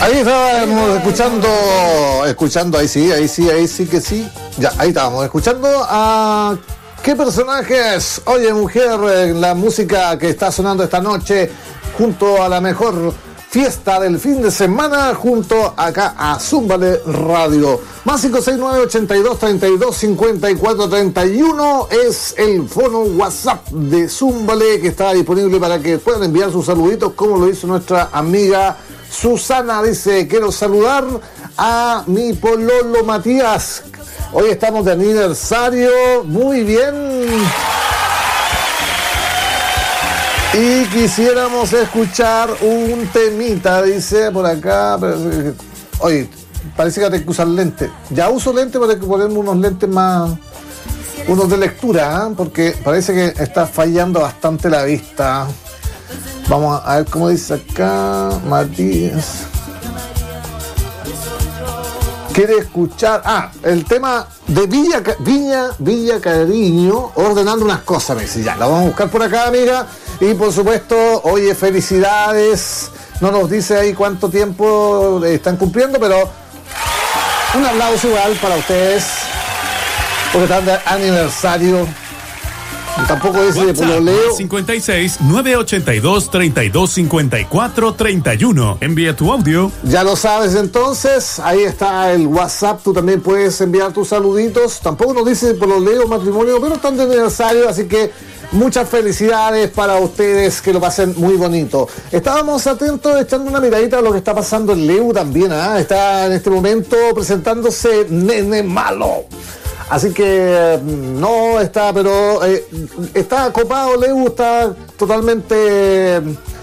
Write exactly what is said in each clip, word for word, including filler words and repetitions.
Ahí estábamos escuchando, escuchando, ahí sí, ahí sí, ahí sí que sí. Ya, ahí estábamos escuchando a qué personajes. Oye, mujer, la música que está sonando esta noche junto a la mejor fiesta del fin de semana, junto acá a Zúmbale Radio. Más cinco seis nueve, ochenta y dos, treinta y dos, cincuenta y cuatro, treinta y uno es el fono WhatsApp de Zúmbale, que está disponible para que puedan enviar sus saluditos, como lo hizo nuestra amiga Susana. Dice: quiero saludar a mi pololo Matías. Hoy estamos de aniversario. Muy bien. Y quisiéramos escuchar un temita, dice por acá. Pero, oye, parece que hay que usar lentes. Ya uso lentes, pero hay que ponerme unos lentes más, unos de lectura, ¿eh? Porque parece que está fallando bastante la vista. Vamos a ver cómo dice acá Matías. Quiere escuchar, ah, el tema de Villa, Viña, Villa Cariño, ordenando unas cosas, me dice. Ya, la vamos a buscar por acá, amiga. Y por supuesto, oye, felicidades. No nos dice ahí cuánto tiempo están cumpliendo, pero un aplauso igual para ustedes, porque están de aniversario. Tampoco dice de pololeo. cincuenta y seis, nueve ochenta y dos, treinta y dos, cincuenta y cuatro, treinta y uno. Envía tu audio. Ya lo sabes entonces, ahí está el WhatsApp, tú también puedes enviar tus saluditos. Tampoco nos dice de pololeo, matrimonio, pero están de aniversario, así que muchas felicidades para ustedes, que lo pasen muy bonito. Estábamos atentos, echando una miradita a lo que está pasando en Leu también, ¿eh? Está en este momento presentándose Nene Malo. Así que no está, pero eh, está copado, Leu, está totalmente,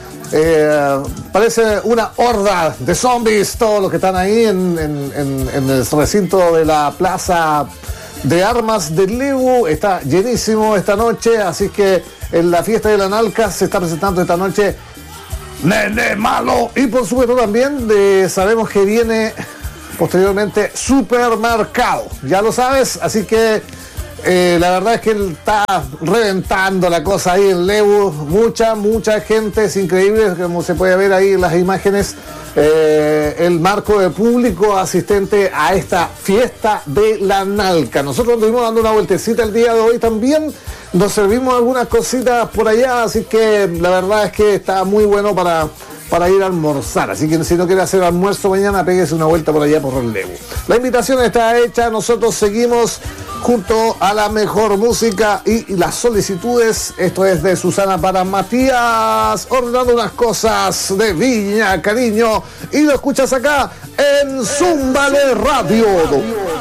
eh, parece una horda de zombies, todos los que están ahí en, en, en, en el recinto de la plaza de armas de Leu. Está llenísimo esta noche, así que en la fiesta de la Nalca se está presentando esta noche Nene Malo. Y por supuesto también de, sabemos que viene posteriormente Supermercado, ya lo sabes, así que eh, la verdad es que él está reventando la cosa ahí en Leu, mucha, mucha gente, es increíble como se puede ver ahí en las imágenes, eh, el marco de público asistente a esta fiesta de la Nalca. Nosotros estuvimos dando una vueltecita el día de hoy también, nos servimos algunas cositas por allá, así que la verdad es que está muy bueno para para ir a almorzar, así que si no quiere hacer almuerzo mañana, péguese una vuelta por allá por el Leu. La invitación está hecha, nosotros seguimos junto a la mejor música y las solicitudes. Esto es de Susana para Matías, ordenando unas cosas de Viña Cariño, y lo escuchas acá en Zúmbale Radio.